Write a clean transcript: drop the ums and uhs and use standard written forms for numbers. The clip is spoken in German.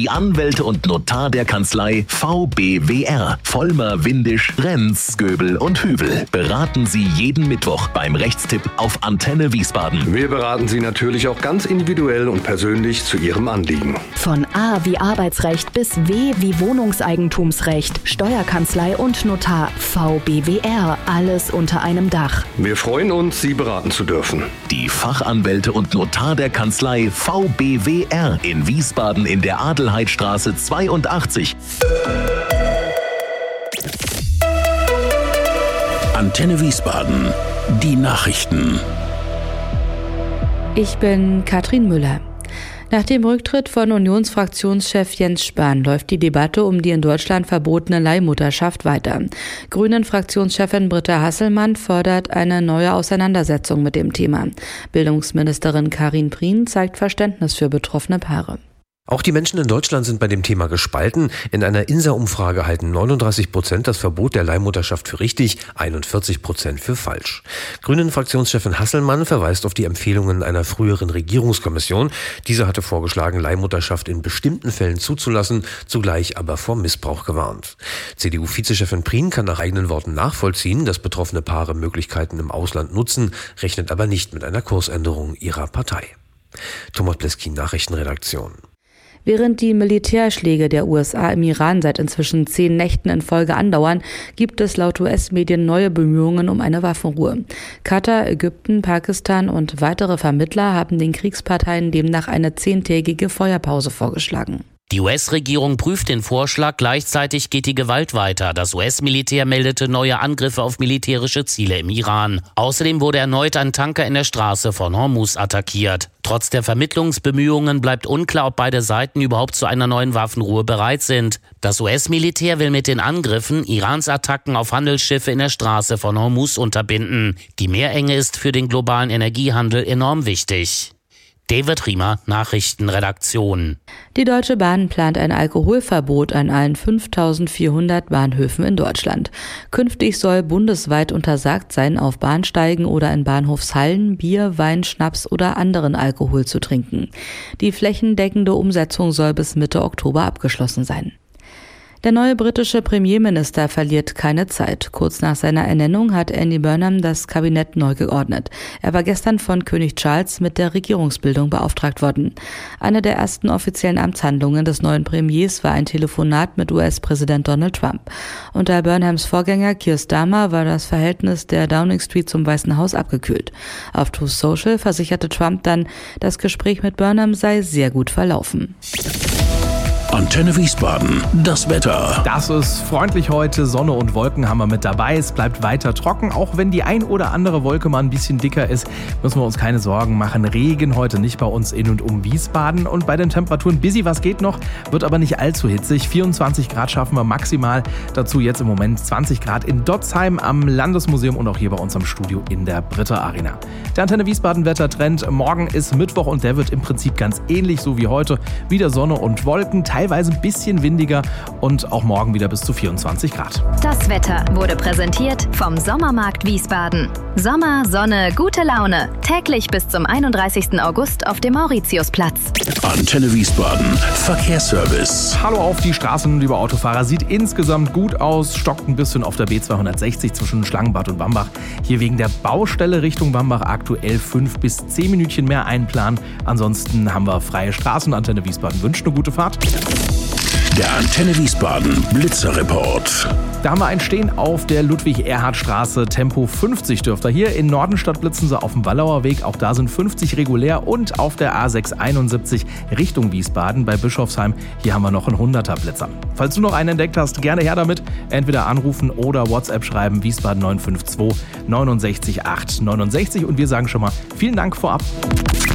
Die Anwälte und Notar der Kanzlei VBWR. Vollmer, Windisch, Renz, Göbel und Hüvel beraten Sie jeden Mittwoch beim Rechtstipp auf Antenne Wiesbaden. Wir beraten Sie natürlich auch ganz individuell und persönlich zu Ihrem Anliegen. Von A wie Arbeitsrecht bis W wie Wohnungseigentumsrecht, Steuerkanzlei und Notar. VBWR. Alles unter einem Dach. Wir freuen uns, Sie beraten zu dürfen. Die Fachanwälte und Notar der Kanzlei VBWR in Wiesbaden in der Adelheidstraße 82. Antenne Wiesbaden. Die Nachrichten. Ich bin Katrin Müller. Nach dem Rücktritt von Unionsfraktionschef Jens Spahn läuft die Debatte um die in Deutschland verbotene Leihmutterschaft weiter. Grünen-Fraktionschefin Britta Hasselmann fordert eine neue Auseinandersetzung mit dem Thema. Bildungsministerin Karin Prien zeigt Verständnis für betroffene Paare. Auch die Menschen in Deutschland sind bei dem Thema gespalten. In einer INSA-Umfrage halten 39% das Verbot der Leihmutterschaft für richtig, 41% für falsch. Grünen-Fraktionschefin Hasselmann verweist auf die Empfehlungen einer früheren Regierungskommission. Diese hatte vorgeschlagen, Leihmutterschaft in bestimmten Fällen zuzulassen, zugleich aber vor Missbrauch gewarnt. CDU-Vizechefin Prien kann nach eigenen Worten nachvollziehen, dass betroffene Paare Möglichkeiten im Ausland nutzen, rechnet aber nicht mit einer Kursänderung ihrer Partei. Thomas Bleskin, Nachrichtenredaktion. Während die Militärschläge der USA im Iran seit inzwischen 10 Nächten in Folge andauern, gibt es laut US-Medien neue Bemühungen um eine Waffenruhe. Katar, Ägypten, Pakistan und weitere Vermittler haben den Kriegsparteien demnach eine 10-tägige Feuerpause vorgeschlagen. Die US-Regierung prüft den Vorschlag, gleichzeitig geht die Gewalt weiter. Das US-Militär meldete neue Angriffe auf militärische Ziele im Iran. Außerdem wurde erneut ein Tanker in der Straße von Hormuz attackiert. Trotz der Vermittlungsbemühungen bleibt unklar, ob beide Seiten überhaupt zu einer neuen Waffenruhe bereit sind. Das US-Militär will mit den Angriffen Irans Attacken auf Handelsschiffe in der Straße von Hormuz unterbinden. Die Meerenge ist für den globalen Energiehandel enorm wichtig. David Riemer, Nachrichtenredaktion. Die Deutsche Bahn plant ein Alkoholverbot an allen 5.400 Bahnhöfen in Deutschland. Künftig soll bundesweit untersagt sein, auf Bahnsteigen oder in Bahnhofshallen Bier, Wein, Schnaps oder anderen Alkohol zu trinken. Die flächendeckende Umsetzung soll bis Mitte Oktober abgeschlossen sein. Der neue britische Premierminister verliert keine Zeit. Kurz nach seiner Ernennung hat Andy Burnham das Kabinett neu geordnet. Er war gestern von König Charles mit der Regierungsbildung beauftragt worden. Eine der ersten offiziellen Amtshandlungen des neuen Premiers war ein Telefonat mit US-Präsident Donald Trump. Unter Burnhams Vorgänger Keir Starmer war das Verhältnis der Downing Street zum Weißen Haus abgekühlt. Auf Truth Social versicherte Trump dann, das Gespräch mit Burnham sei sehr gut verlaufen. Antenne Wiesbaden, das Wetter. Das ist freundlich heute, Sonne und Wolken haben wir mit dabei. Es bleibt weiter trocken, auch wenn die ein oder andere Wolke mal ein bisschen dicker ist, müssen wir uns keine Sorgen machen. Regen heute nicht bei uns in und um Wiesbaden und bei den Temperaturen busy, was geht noch, wird aber nicht allzu hitzig. 24 Grad schaffen wir maximal, dazu jetzt im Moment 20 Grad in Dotzheim am Landesmuseum und auch hier bei uns am Studio in der Britta Arena. Der Antenne Wiesbaden Wettertrend, morgen ist Mittwoch und der wird im Prinzip ganz ähnlich so wie heute. Wieder Sonne und Wolken, teilweise ein bisschen windiger und auch morgen wieder bis zu 24 Grad. Das Wetter wurde präsentiert vom Sommermarkt Wiesbaden. Sommer, Sonne, gute Laune. Täglich bis zum 31. August auf dem Mauritiusplatz. Antenne Wiesbaden, Verkehrsservice. Hallo auf die Straßen, liebe Autofahrer. Sieht insgesamt gut aus, stockt ein bisschen auf der B260 zwischen Schlangenbad und Wambach. Hier wegen der Baustelle Richtung Wambach aktuell 5 bis 10 Minütchen mehr einplanen. Ansonsten haben wir freie Straßen. Antenne Wiesbaden wünscht eine gute Fahrt. Der Antenne Wiesbaden Blitzerreport. Da haben wir ein Stehen auf der Ludwig-Erhard-Straße, Tempo 50 dürft ihr. Hier in Nordenstadt blitzen sie auf dem Wallauer Weg, auch da sind 50 regulär und auf der A671 Richtung Wiesbaden bei Bischofsheim, hier haben wir noch einen 100er Blitzer. Falls du noch einen entdeckt hast, gerne her damit, entweder anrufen oder WhatsApp schreiben, Wiesbaden 952 69 8 69 und wir sagen schon mal vielen Dank vorab.